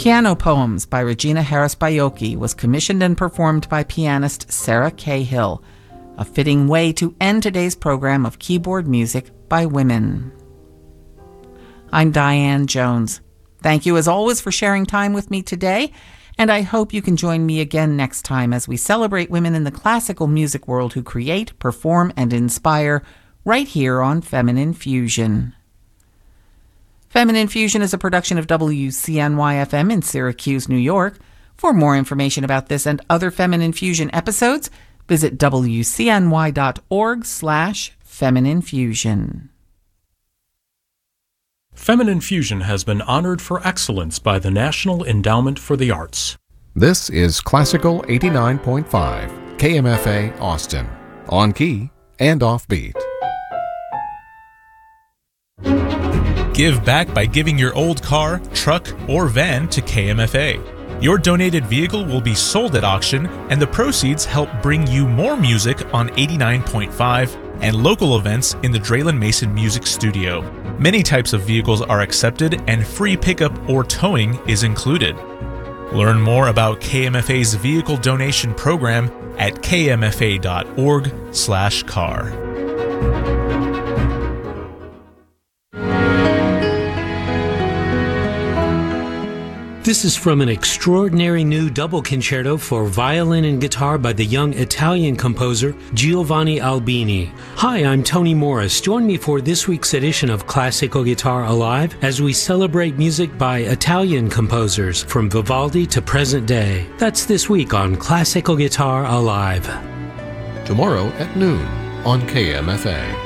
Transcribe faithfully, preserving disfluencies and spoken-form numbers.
Piano Poems by Regina Harris Baiocchi was commissioned and performed by pianist Sarah Cahill, a fitting way to end today's program of keyboard music by women. I'm Diane Jones. Thank you as always for sharing time with me today, and I hope you can join me again next time as we celebrate women in the classical music world who create, perform, and inspire right here on Feminine Fusion. Feminine Fusion is a production of W C N Y F M in Syracuse, New York. For more information about this and other Feminine Fusion episodes, visit W C N Y dot org slash Feminine Fusion. Feminine Fusion has been honored for excellence by the National Endowment for the Arts. This is Classical eighty-nine point five, K M F A Austin, on key and offbeat. Give back by giving your old car, truck, or van to K M F A. Your donated vehicle will be sold at auction, and the proceeds help bring you more music on eighty-nine point five and local events in the Draylen Mason Music Studio. Many types of vehicles are accepted, and free pickup or towing is included. Learn more about K M F A's vehicle donation program at K M F A dot org slash car. This is from an extraordinary new double concerto for violin and guitar by the young Italian composer Giovanni Albini. Hi, I'm Tony Morris. Join me for this week's edition of Classical Guitar Alive as we celebrate music by Italian composers from Vivaldi to present day. That's this week on Classical Guitar Alive. Tomorrow at noon on K M F A.